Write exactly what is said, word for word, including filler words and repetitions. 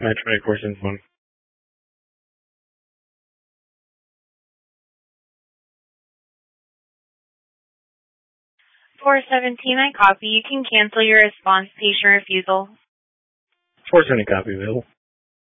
Match twenty-four cents one. four seventeen, I copy. You can cancel your response, patient refusal. four seventy copy available.